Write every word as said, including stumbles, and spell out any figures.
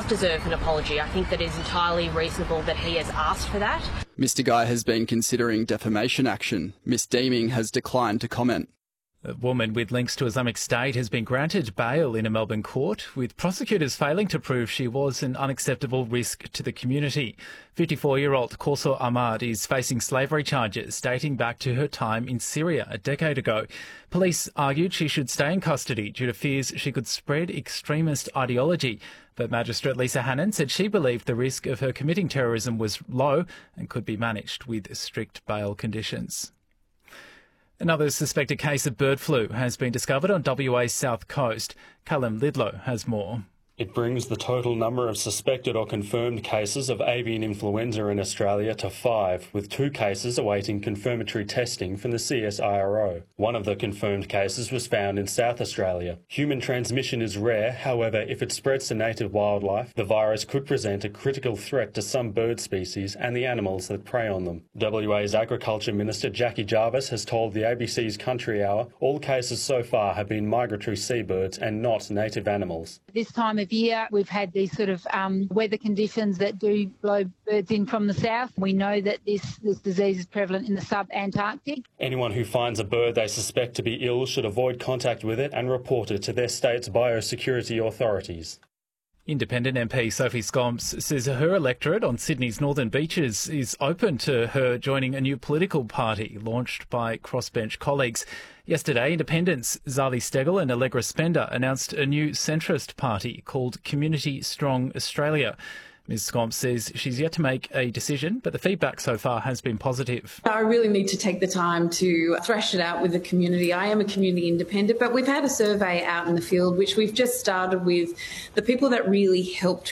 deserve an apology. I think that it is entirely reasonable that he has asked for that. Mister Guy has been considering defamation action. Miss Deeming has declined to comment. A woman with links to Islamic State has been granted bail in a Melbourne court, with prosecutors failing to prove she was an unacceptable risk to the community. fifty-four-year-old Kauthar Ahmad is facing slavery charges dating back to her time in Syria a decade ago. Police argued she should stay in custody due to fears she could spread extremist ideology. But Magistrate Lisa Hannon said she believed the risk of her committing terrorism was low and could be managed with strict bail conditions. Another suspected case of bird flu has been discovered on W A's south coast. Callum Lidlow has more. It brings the total number of suspected or confirmed cases of avian influenza in Australia to five, with two cases awaiting confirmatory testing from the C S I R O. One of the confirmed cases was found in South Australia. Human transmission is rare, however, if it spreads to native wildlife, the virus could present a critical threat to some bird species and the animals that prey on them. W A's Agriculture Minister Jackie Jarvis has told the A B C's Country Hour all cases so far have been migratory seabirds and not native animals. This time of year, we've had these sort of um, weather conditions that do blow birds in from the south. We know that this, this disease is prevalent in the sub-Antarctic. Anyone who finds a bird they suspect to be ill should avoid contact with it and report it to their state's biosecurity authorities. Independent M P Sophie Scoms says her electorate on Sydney's northern beaches is open to her joining a new political party launched by crossbench colleagues. Yesterday, Independents Zali Steggall and Allegra Spender announced a new centrist party called Community Strong Australia. Miz Scoms says she's yet to make a decision, but the feedback so far has been positive. I really need to take the time to thrash it out with the community. I am a community independent, but we've had a survey out in the field, which we've just started with the people that really helped